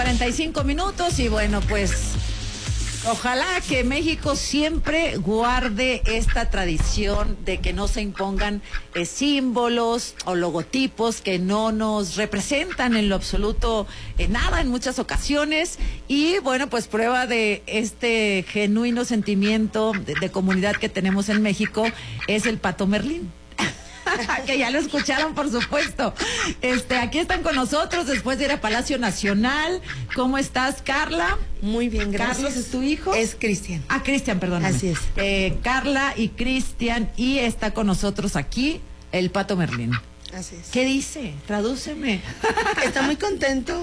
9:45 y bueno, pues ojalá que México siempre guarde esta tradición de que no se impongan símbolos o logotipos que no nos representan en lo absoluto nada en muchas ocasiones. Y bueno, pues prueba de este genuino sentimiento de comunidad que tenemos en México es el Pato Merlín. Que ya lo escucharon, por supuesto. Aquí están con nosotros después de ir a Palacio Nacional. ¿Cómo estás, Carla? Muy bien, gracias. ¿Carlos es tu hijo? Es Cristian. Ah, Cristian, perdóname. Así es. Carla y Cristian, y está con nosotros aquí el Pato Merlín. Así es. ¿Qué dice? Tradúceme. Está muy contento.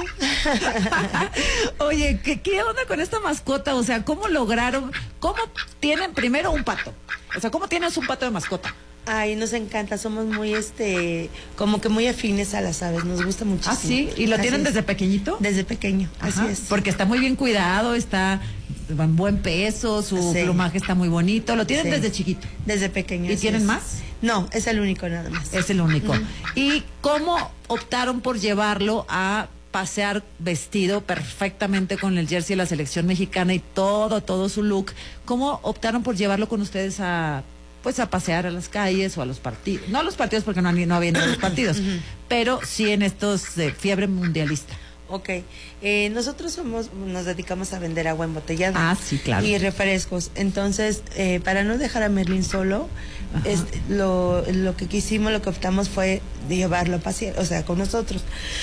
Oye, ¿qué onda con esta mascota? O sea, ¿cómo lograron? ¿Cómo tienen primero un pato? O sea, ¿cómo tienes un pato de mascota? Ay, nos encanta, somos muy, como que muy afines a las aves, nos gusta muchísimo. ¿Ah, sí? ¿Y lo tienen desde pequeñito? Desde pequeño, Ajá, así es. porque está muy bien cuidado, está en buen peso, su plumaje está muy bonito, lo tienen desde chiquito. Desde pequeño. ¿Y tienen más? No, es el único nada más. Es el único. ¿Y cómo optaron por llevarlo a pasear vestido perfectamente con el jersey de la selección mexicana y todo su look? ¿Cómo optaron por llevarlo con ustedes a pasear a las calles o a los partidos? No a los partidos porque no había ido a los partidos, pero sí en estos de fiebre mundialista. Ok, nosotros nos dedicamos a vender agua embotellada. Ah, sí, claro. Y refrescos. Entonces, para no dejar a Merlín solo, lo que optamos fue de llevarlo a pasear, o sea, con nosotros.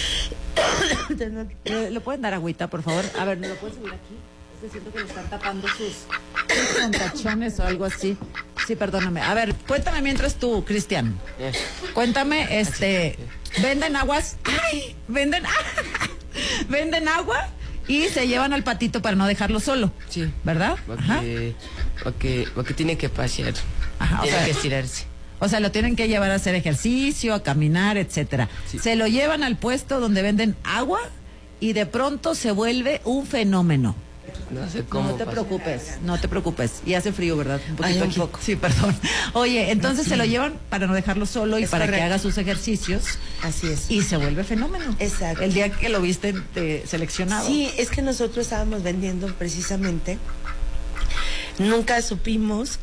¿Le pueden dar agüita, por favor? A ver, ¿me lo puedes subir aquí? Siento que le están tapando sus contachones o algo así. Sí, perdóname. A ver, cuéntame mientras tú, Cristian. Cuéntame, ¿venden aguas? ¡Ay! ¿Venden agua? Y se llevan al patito para no dejarlo solo. Sí. ¿Verdad? Porque tiene que pasear. Ajá, tiene que estirarse. O sea, lo tienen que llevar a hacer ejercicio, a caminar, etcétera. Sí. Se lo llevan al puesto donde venden agua y de pronto se vuelve un fenómeno. No sé cómo. No te preocupes. Y hace frío, ¿verdad? Un poco. Sí, perdón. Oye, entonces se lo llevan para no dejarlo solo y para que haga sus ejercicios. Así es. Y se vuelve fenómeno. Exacto. El día que lo viste seleccionado. Sí, es que nosotros estábamos vendiendo precisamente. Nunca supimos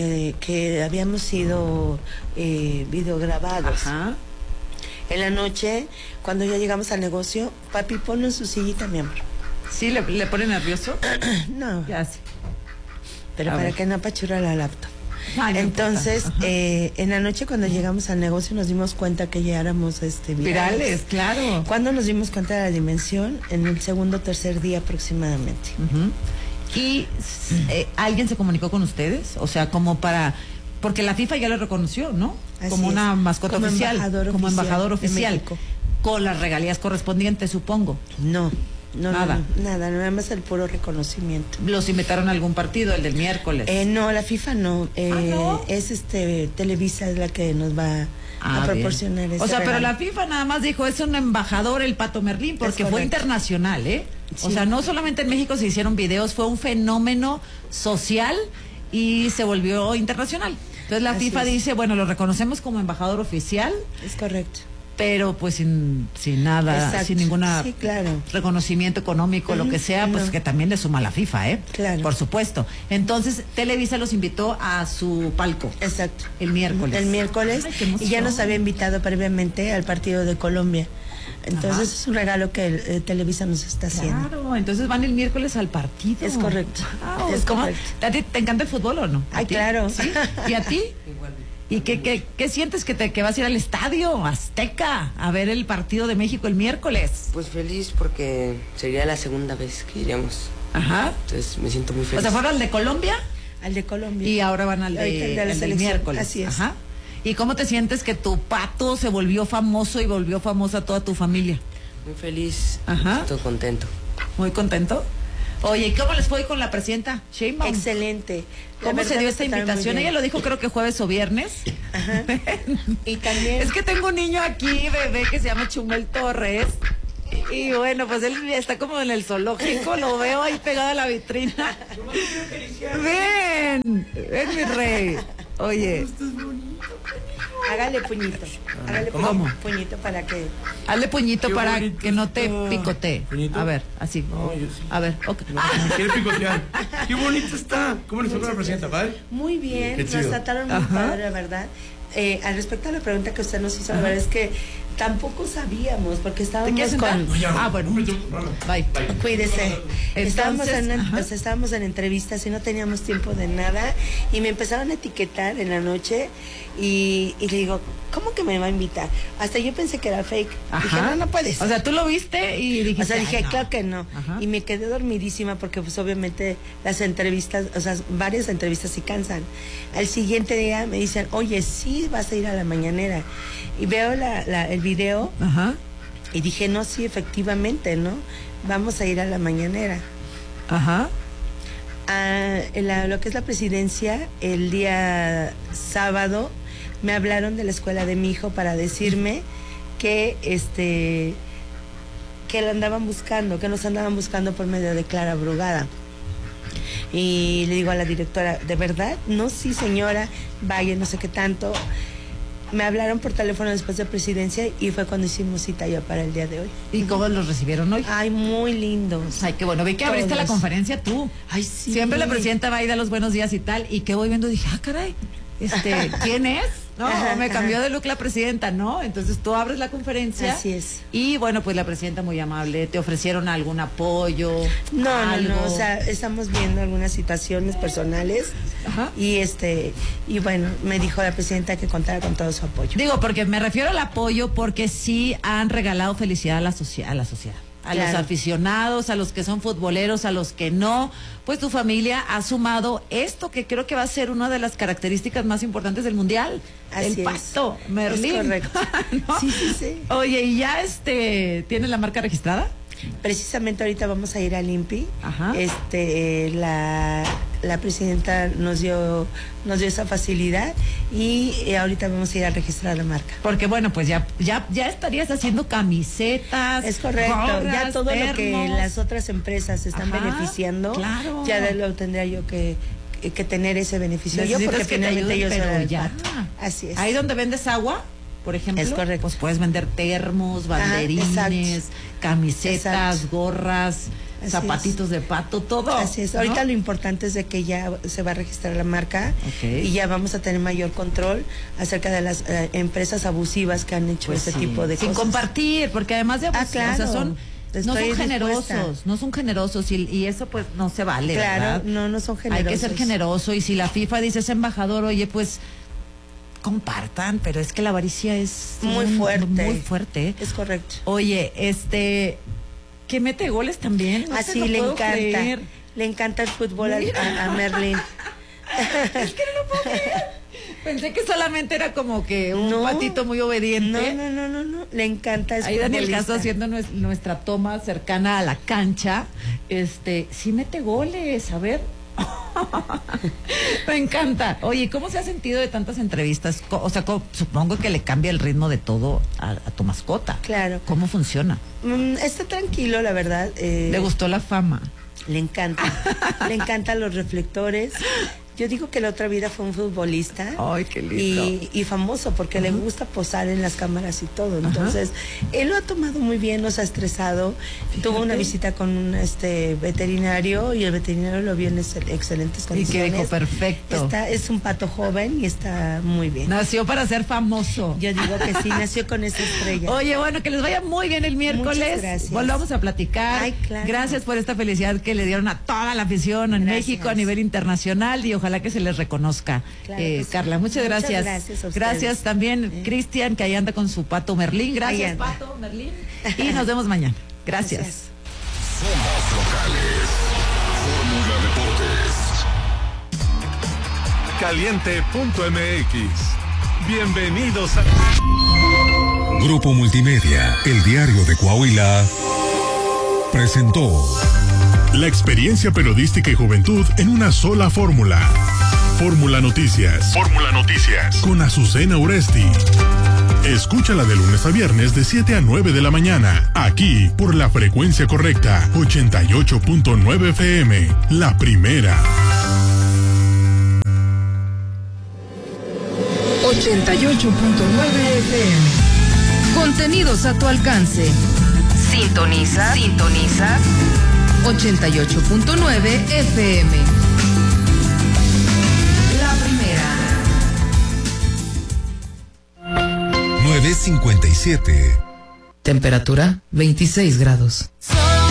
que habíamos sido videograbados. Ajá. En la noche, cuando ya llegamos al negocio, papi, ponlo en su sillita, mi amor. ¿Sí? ¿Le pone nervioso? No. Ya sí. Pero para que no apachurra la laptop. Ay, no. Entonces, en la noche cuando llegamos al negocio nos dimos cuenta que ya éramos virales, claro. ¿Cuándo nos dimos cuenta de la dimensión? En el segundo o tercer día aproximadamente. ¿Y alguien se comunicó con ustedes? O sea, porque la FIFA ya lo reconoció, ¿no? Así como una mascota oficial. Como embajador oficial. Con las regalías correspondientes, supongo. No, nada más el puro reconocimiento. ¿Los invitaron a algún partido, el del miércoles? No, la FIFA no. ¿No? Es Televisa es la que nos va a proporcionar ese O sea, regalo. pero la FIFA nada más dijo, es un embajador el Pato Merlín, porque fue internacional, ¿eh? Sí. O sea, no solamente en México se hicieron videos, fue un fenómeno social y se volvió internacional. Entonces la FIFA dice, bueno, lo reconocemos como embajador oficial. Es correcto. Pero pues sin nada, sin ninguna reconocimiento económico, lo que sea, pues que también le suma a la FIFA, ¿eh? Claro. Por supuesto. Entonces, Televisa los invitó a su palco. Exacto. El miércoles. El miércoles. Ay, y ya nos había invitado previamente al partido de Colombia. Entonces es un regalo que Televisa nos está haciendo. Claro, entonces van el miércoles al partido. Es correcto. Wow, es correcto. ¿A ti te encanta el fútbol o no? Ay, claro. ¿Sí? ¿Y a ti? Igual. ¿Y qué sientes que vas a ir al estadio Azteca a ver el partido de México el miércoles? Pues feliz porque sería la segunda vez que iríamos. Ajá. Entonces me siento muy feliz. O sea, ¿fueron al de Colombia? Al de Colombia. Y ahora van al del miércoles. Así es. Ajá. ¿Y cómo te sientes que tu pato se volvió famoso y volvió famosa toda tu familia? Muy feliz. Ajá. Estoy contento. ¿Muy contento? Oye, ¿cómo les fue con la presidenta Sheinbaum? Excelente. ¿Cómo se dio esta invitación? Ella lo dijo creo que jueves o viernes. Ajá. Y también... Es que tengo un niño aquí, bebé, que se llama Chumel Torres. Y bueno, pues él está como en el zoológico, lo veo ahí pegado a la vitrina. Ven mi rey. Oye. Hágale puñito. Hágale puñito para que... Hazle puñito Qué para bonito que no te está. picotee. ¿Puñito? A ver, así. No, yo sí. A ver, ok. No, me quiere picotear. Qué bonito está. ¿Cómo le fue con la presidenta, padre? Muy bien, Qué nos chido. trataron muy padre, la verdad. Al respecto a la pregunta que usted nos hizo, la verdad es que tampoco sabíamos, porque estábamos quieres sentar? con... No, ya no. bueno. Hombre, tú, raro. Bye. Cuídese. Entonces, Estábamos en entrevistas y no teníamos tiempo de nada y me empezaron a etiquetar en la noche y le digo, ¿cómo que me va a invitar? Hasta yo pensé que era fake. Dije, no puede ser. O sea, tú lo viste y dijiste. O sea, dije, "Ay, no". claro que no. Ajá. Y me quedé dormidísima porque pues obviamente las entrevistas, o sea, varias entrevistas sí cansan. Al siguiente día me dicen, oye, sí vas a ir a la mañanera. Y veo el video Ajá. y dije, no, sí, efectivamente, ¿no? Vamos a ir a la mañanera. Ajá. Lo que es la presidencia, el día sábado me hablaron de la escuela de mi hijo para decirme que lo andaban buscando, que nos andaban buscando por medio de Clara Brugada. Y le digo a la directora, ¿de verdad? No, sí, señora, vaya, no sé qué tanto. Me hablaron por teléfono después de presidencia y fue cuando hicimos cita ya para el día de hoy. ¿Y cómo los recibieron hoy? Ay, muy lindos. Ay, qué bueno. Vi que abriste Todos. la conferencia tú. Ay, sí. Siempre la presidenta va a ir a los buenos días y tal. Y que voy viendo, dije, caray, ¿quién es? No, Ajá, me cambió ajá. de look la presidenta, ¿no? Entonces tú abres la conferencia. Así es. Y bueno, pues la presidenta muy amable. ¿Te ofrecieron algún apoyo? No, algo? no, o sea, estamos viendo algunas situaciones personales. Ajá. Y bueno, me dijo la presidenta que contara con todo su apoyo. Digo, porque me refiero al apoyo porque sí han regalado felicidad a la sociedad. A los Claro. aficionados, a los que son futboleros, a los que no, pues tu familia ha sumado esto que creo que va a ser una de las características más importantes del Mundial. Así el pato, Merlín. Es correcto. ¿No? Sí, sí, sí. Oye, ¿y ya tiene la marca registrada? Precisamente ahorita vamos a ir al INPI. Ajá. La presidenta nos dio esa facilidad y ahorita vamos a ir a registrar la marca. Porque bueno, pues ya estarías haciendo camisetas. Es correcto, gorras, ya todo lo que termos. las otras empresas están Ajá, beneficiando, claro. ya lo tendría yo que tener ese beneficio yo, Necesitas porque que te finalmente ayuden, yo soy pero el ya. pato. Así es. Ahí donde vendes agua, por ejemplo, Es correcto. pues puedes vender termos, Ajá, banderines, exacto. camisetas, Exacto. gorras, Así zapatitos de pato, todo. Así es. ¿no? Ahorita lo importante es de que ya se va a registrar la marca Ok. y ya vamos a tener mayor control acerca de las empresas abusivas que han hecho Pues ese sí, tipo de sin cosas. compartir, porque además de abusivos, claro. o sea, no Estoy son generosos, dispuesta. no son generosos y eso pues no se vale, Claro, ¿verdad? no son Hay generosos. que ser generoso y si la FIFA dice es embajador, oye, pues compartan, pero es que la avaricia es Muy fuerte. muy fuerte. Es correcto. Oye, que mete goles también. No Así te lo le puedo encanta. creer. Le encanta el fútbol a Merlín. Es que no lo puedo creer. Pensé que solamente era como que un No. patito muy obediente. No. Le encanta. Es Ahí Daniel futbolista. Castro haciendo nuestra toma cercana a la cancha. Sí mete goles, a ver. Me encanta. Oye, ¿cómo se ha sentido de tantas entrevistas? O sea, supongo que le cambia el ritmo de todo a tu mascota. Claro. ¿Cómo funciona? Está tranquilo, la verdad. Le gustó la fama. Le encanta. Le encantan los reflectores. Yo digo que la otra vida fue un futbolista. Ay, qué lindo. Y famoso porque le gusta posar en las cámaras y todo. Entonces, él lo ha tomado muy bien, no se ha estresado. Tuvo una visita con un veterinario y el veterinario lo vio en excelentes Y condiciones. que dijo, perfecto. Es un pato joven y está muy bien. Nació para ser famoso. Yo digo que sí, nació con esa estrella. Oye, bueno, que les vaya muy bien el miércoles. Muchas gracias. Volvamos a platicar. Ay, claro. Gracias por esta felicidad que le dieron a toda la afición en Gracias. México a nivel internacional y ojalá que se les reconozca. Claro que sí. Carla, muchas gracias. Gracias a ustedes. Gracias también, Cristian, que ahí anda con su pato Merlín. Ahí Gracias, anda. pato Merlín. Y nos vemos mañana. Gracias. Somos locales. Fórmula Deportes. Caliente.mx. Bienvenidos a Grupo Multimedia, el diario de Coahuila, presentó la experiencia periodística y juventud en una sola fórmula. Fórmula Noticias. Fórmula Noticias. Con Azucena Uresti. Escúchala de lunes a viernes de 7 a 9 de la mañana, aquí por la frecuencia correcta, 88.9 FM, la primera. 88.9 FM. Contenidos a tu alcance. Sintoniza 88.9 FM. La primera. 9:57. Temperatura 26 grados.